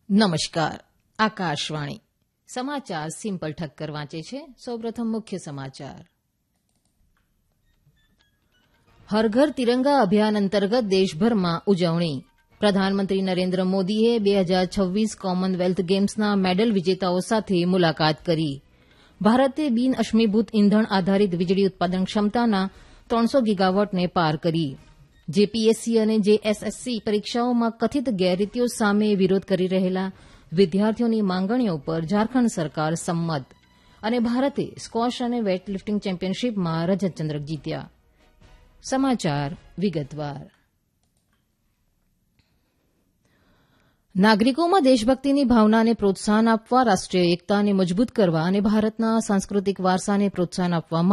નમસ્કાર. આકાશવાણી સમાચાર સિમ્પલ ઠક્કર વાંચે છે. સૌપ્રથમ મુખ્ય સમાચાર. હર ઘર તિરંગા અભિયાન અંતર્ગત દેશભરમાં ઉજવણી. પ્રધાનમંત્રી નરેન્દ્ર મોદીએ 2026 કોમનવેલ્થ ગેમ્સના મેડલ વિજેતાઓ સાથે મુલાકાત કરી. ભારતે બિન અશ્મિભૂત ઇંધણ આધારિત વીજળી ઉત્પાદન ક્ષમતાના 300 ગીગાવોટને પાર કરી. જેપીએસસી અને જેએસએસસી પરીક્ષાઓમાં કથિત ગેરરીતિઓ સામે વિરોધ કરી રહેલા વિદ્યાર્થીઓની માંગણીઓ પર ઝારખંડ સરકાર સંમત. અને ભારતે સ્ક્વોશ અને વેઇટલિફ્ટિંગ ચેમ્પિયનશીપમાં રજત ચંદ્રક જીત્યા. સમાચાર વિગતવાર. નાગરિકોમાં દેશભક્તિની ભાવનાને પ્રોત્સાહન આપવા, રાષ્ટ્રીય એકતાને મજબૂત કરવા અને ભારતના સાંસ્કૃતિક વારસાને પ્રોત્સાહન આપવા